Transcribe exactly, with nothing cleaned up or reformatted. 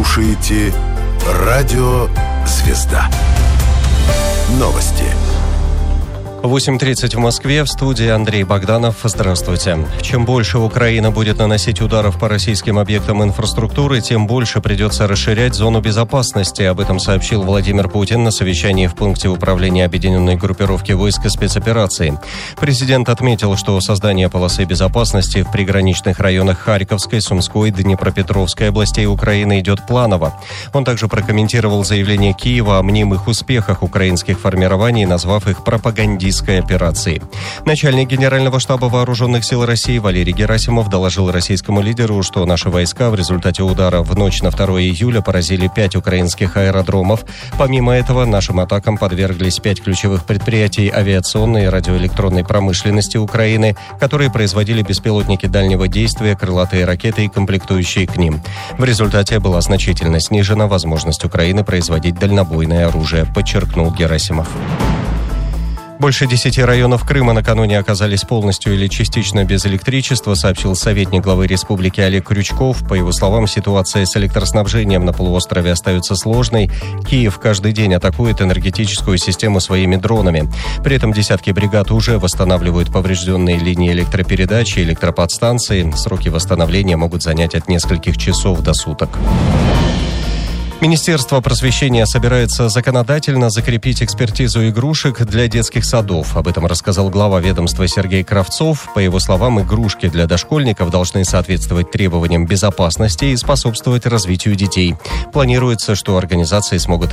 слушаете Радио «Звезда». Новости. восемь тридцать в Москве, в студии Андрей Богданов. Здравствуйте. Чем больше Украина будет наносить ударов по российским объектам инфраструктуры, тем больше придется расширять зону безопасности. Об этом сообщил Владимир Путин на совещании в пункте управления Объединенной группировки войск и спецопераций. Президент отметил, что создание полосы безопасности в приграничных районах Харьковской, Сумской, Днепропетровской областей Украины идет планово. Он также прокомментировал заявление Киева о мнимых успехах украинских формирований, назвав их пропагандистскими операции. Начальник Генерального штаба Вооруженных сил России Валерий Герасимов доложил российскому лидеру, что наши войска в результате удара в ночь на второе июля поразили пять украинских аэродромов. Помимо этого, нашим атакам подверглись пять ключевых предприятий авиационной и радиоэлектронной промышленности Украины, которые производили беспилотники дальнего действия, крылатые ракеты и комплектующие к ним. В результате была значительно снижена возможность Украины производить дальнобойное оружие, подчеркнул Герасимов. Больше десяти районов Крыма накануне оказались полностью или частично без электричества, сообщил советник главы республики Олег Крючков. По его словам, ситуация с электроснабжением на полуострове остается сложной. Киев каждый день атакует энергетическую систему своими дронами. При этом десятки бригад уже восстанавливают поврежденные линии электропередачи и электроподстанции. Сроки восстановления могут занять от нескольких часов до суток. Министерство просвещения собирается законодательно закрепить экспертизу игрушек для детских садов. Об этом рассказал глава ведомства Сергей Кравцов. По его словам, игрушки для дошкольников должны соответствовать требованиям безопасности и способствовать развитию детей. Планируется, что организации смогут